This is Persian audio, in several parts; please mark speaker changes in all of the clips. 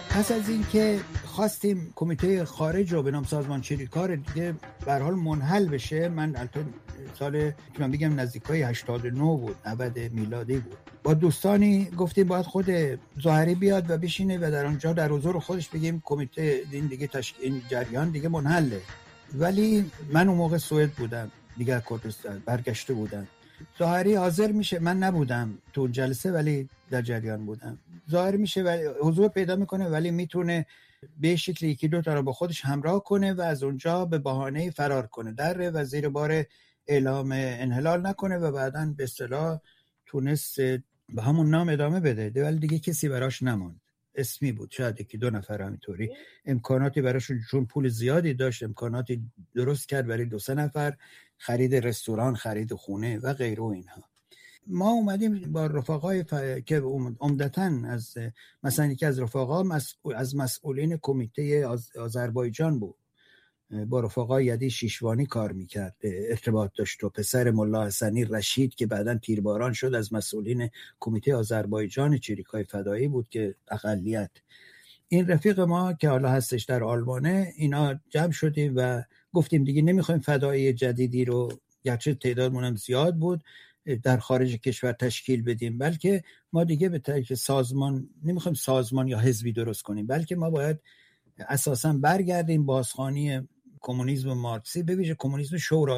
Speaker 1: پس از این که خواستیم کمیته خارج رو به نام سازمان چریکار دیگه به هر حال منحل بشه، من البته سال که من بگم نزدیکای 89 بود، 90 میلادی بود، با دوستانی گفتیم باید خود ظاهری بیاد و بشینه و در آنجا در حضور خودش بگیم کمیته این دیگه این جریان دیگه منحله. ولی من اون موقع سوئد بودم دیگه، کردستان برگشته بودم. ظاهری حاضر میشه، من نبودم تو جلسه ولی در جریان بودم، ظاهر میشه ولی حضور پیدا میکنه، ولی میتونه به شکلی یکی دو تا رو با خودش همراه کنه و از اونجا به بهانه فرار کنه در و زیر بار اعلام انحلال نکنه و بعداً به اصطلاح تونست به همون نام ادامه بده، ولی دیگه کسی براش نموند. اسمی بود، شاید یکی دو نفر همینطوری، امکاناتی براشون چون پول زیادی داشت امکاناتی درست کرد برای 2-3 نفر، خرید رستوران، خرید خونه و غیره و اینها. ما اومدیم با رفقای که عمدتاً از مثلا یکی از رفقا از مسئولین کمیته آذربایجان بود، با رفقای یدی شیشوانی کار میکرد، ارتباط داشت، و پسر ملا حسنی رشید که بعداً تیرباران شد از مسئولین کمیته آذربایجان چریکای فدایی بود که اقلیت. این رفیق ما که حالا هستش در آلمانه، اینا جمع شدیم و گفتیم دیگه نمیخوایم فدایی جدیدی رو، گرچه تعدادمون هم زیاد بود، در خارج کشور تشکیل بدیم، بلکه ما دیگه به طریق سازمان نمیخوایم سازمان یا حزبی درست کنیم، بلکه ما باید اساساً برگردیم بازخوانی کمونیسم مارکسی، به ویژه کمونیسم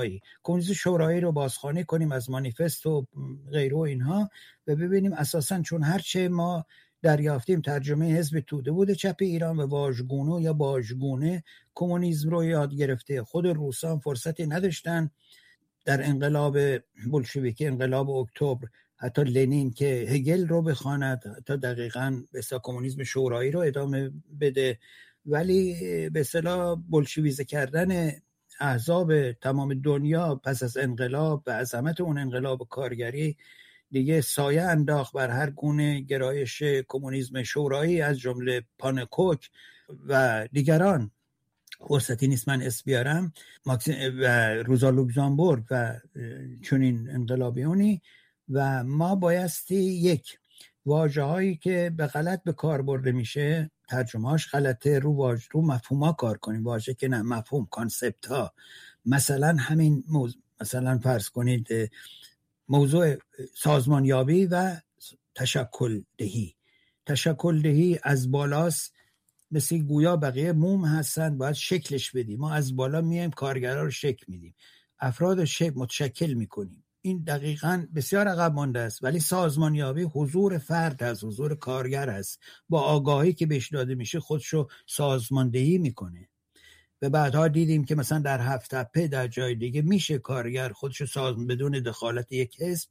Speaker 1: شورایی رو بازخوانی کنیم از مانیفست و غیره و اینها، و ببینیم اساساً چون هرچه ما دریافتیم ترجمه حزب توده بوده چپ ایران و واژگونه یا باژگونه کمونیسم رو یاد گرفته. خود روسان فرصتی نداشتن در انقلاب بولشویکی، انقلاب اکتبر، حتی لنین که هگل رو بخواند، حتی دقیقاً به اصطلاح کمونیسم شورایی رو ادامه بده، ولی به اصطلاح بولشویزه کردن احزاب تمام دنیا پس از انقلاب و عظمت اون انقلاب کارگری دیگه سایه انداخت بر هر گونه گرایش کمونیسم شورایی، از جمله پانکوک و دیگران. فرصتی نیست من اسم بیارم، و روزا لوکزامبورگ و چنین انقلابیونی. و ما بایستی یک واژه‌هایی که به غلط به کار برده میشه، ترجمه‌اش غلطه، رو مفهوم‌ها کار کنیم، واژه که نه، مفهوم، کانسپت ها. مثلا همین مثلا فرض کنید موضوع سازمانیابی و تشکل دهی از بالاست، مثل گویا بقیه موم هستن، باید شکلش بدیم. ما از بالا میایم کارگرها رو شکل میدیم، افراد رو شکل متشکل میکنیم. این دقیقاً بسیار عقب مانده است. ولی سازمانیابی حضور فرد هست، حضور کارگر هست، با آگاهی که بهش داده میشه خودشو سازماندهی میکنه. و بعدها دیدیم که مثلا در هفت تپه در جای دیگه میشه کارگر خودشو سازمان بدون دخالت یک حزب.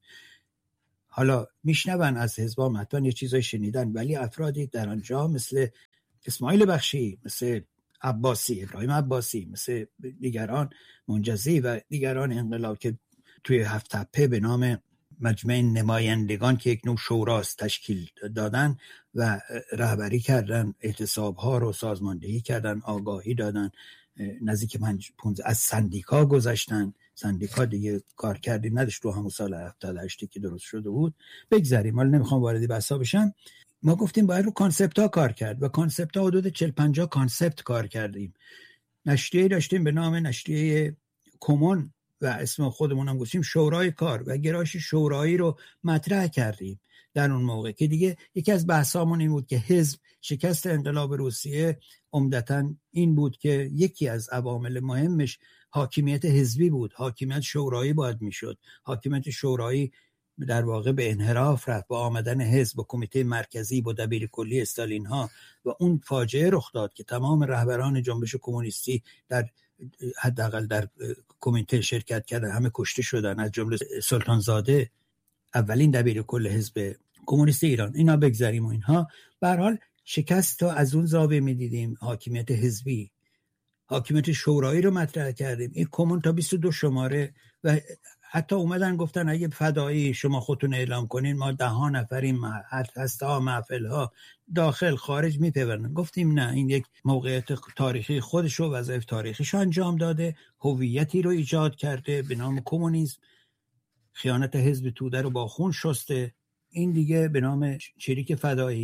Speaker 1: حالا میشنون از حزبا حتما یه چیزای شنیدن، ولی افرادی در آنجا مثل اسماعیل بخشی، مثل ابراهیم عباسی، مثل دیگران، منجزی و دیگران انقلاب که توی هفت تپه به نام مجمع نمایندگان که یک نوع شوراست تشکیل دادن و رهبری کردن، اعتصاب‌ها رو سازماندهی کردن، آگاهی دادن، نزدیک 15 از سندیکا گذشتن. سندیکا دیگه کار کردی نداشت تو همون سال 78 که درست شده بود. بگذاریم، حالا نمیخوام واردی بحثا بشم. ما گفتیم باید رو کانسپت ها کار کرد و کانسپت ها حدود 40-50 کانسپت کار کردیم. نشریه داشتیم به نام نشریه کمون و اسم خودمون هم گذاشتیم شورای کار، و گرایش شورایی رو مطرح کردیم در اون موقع که دیگه یکی از بحثامون این بود که حزب شکست انقلاب روسیه عمدتاً این بود که یکی از عوامل مهمش حاکمیت حزبی بود. حاکمیت شورایی باید میشد. حاکمیت شورایی در واقع به انحراف رفت با آمدن حزب و کمیته مرکزی با دبیر کلی استالین ها، و اون فاجعه رخ داد که تمام رهبران جنبش کمونیستی در حداقل در کمیته شرکت کردن، همه کشته شدن، از جمله سلطانزاده اولین دبیر کل حزب کمونیست ایران. اینا بگذاریم و اینها. به هر حال شکست رو از اون زاویه می‌دیدیم، حاکمیت حزبی. حاکمیت شورایی رو مطرح کردیم. این کمون تا 22 شماره و حتی اومدن گفتن اگه فدایی شما خودتون اعلام کنین ما 10 نفریم، هسته محفل ها داخل خارج میپیوندن. گفتیم نه، این یک موقعیت تاریخی خودشو، وظایف تاریخیشو انجام داده، هویتی رو ایجاد کرده به نام کمونیسم، خیانت حزب توده رو با خون شسته. این دیگه به نام چریک فدایی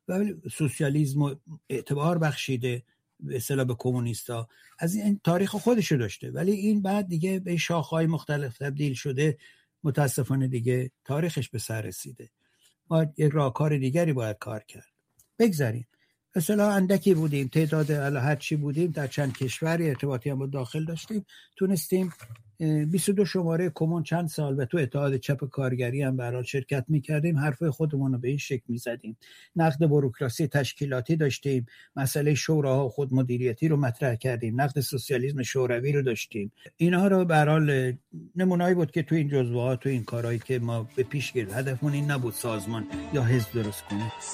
Speaker 1: ولی سوسیالیسم و اعتبار بخشیده به اصطلاح به کمونیستا، از این تاریخ خودشو داشته، ولی این بعد دیگه به شاخه‌های مختلف تبدیل شده، متاسفانه دیگه تاریخش به سر رسیده. باید یک راهکار دیگری باید کار کرد. بگذاریم مثلا اندکی بودیم، تعداد هر چی بودیم، در چند کشوری ارتباطی هم با داخل داشتیم، تونستیم 22 شماره کمون چند سال و تو اتحاد چپ کارگری هم برای شرکت میکردیم، حرفای خودمون رو به این شکل میزدیم، نقد بوروکراسی تشکیلاتی داشتیم، مسئله شوراها و خود مدیریتی رو مطرح کردیم، نقد سوسیالیسم شوروی رو داشتیم. اینها رو به هر حال نمونه‌ای بود که تو این جزوه ها، تو این کارهایی که ما به پیش گرفتیم. هدفمون این نبود سازمان یا حزب درست کنیم.